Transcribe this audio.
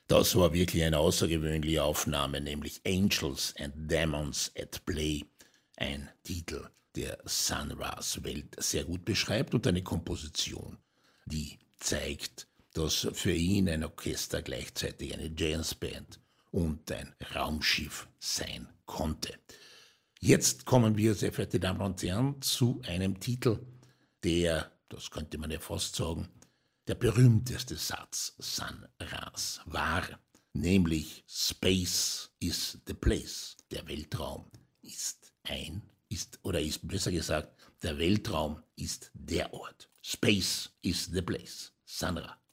Das war wirklich eine außergewöhnliche Aufnahme, nämlich Angels and Demons at Play. Ein Titel, der Sun Ra's Welt sehr gut beschreibt und eine Komposition, die zeigt, dass für ihn ein Orchester gleichzeitig eine Jazzband und ein Raumschiff sein konnte. Jetzt kommen wir, sehr verehrte Damen und Herren, zu einem Titel, der, das könnte man ja fast sagen, der berühmteste Satz Sun Ra's war, nämlich Space is the place. Der Weltraum ist besser gesagt, der Weltraum ist der Ort. Space is the place. Sun Ra.